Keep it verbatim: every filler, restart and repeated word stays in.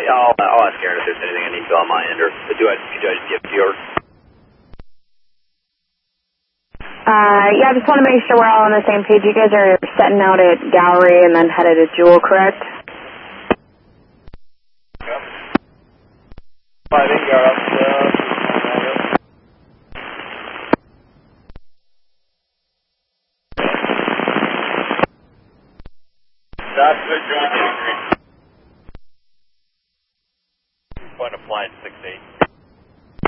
I'll, uh, I'll ask Aaron if there's anything I need to do on my end, or do I, do I just give it to you? Or? Uh, yeah, I just want to make sure we're all on the same page. You guys are setting out at Gallery and then headed to Jewel, correct? Yeah. I think you're up to... That's good, John. Point of flight six eight.